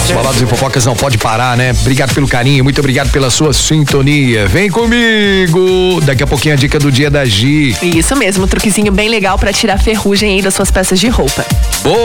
Os Baladas e Fofocas não pode parar, né? Obrigado pelo carinho, muito obrigado pela sua sintonia. Vem comigo! Daqui a pouquinho a dica do dia da Gi. Isso mesmo, truquezinho bem legal pra tirar ferrugem aí das suas peças de roupa. Boa!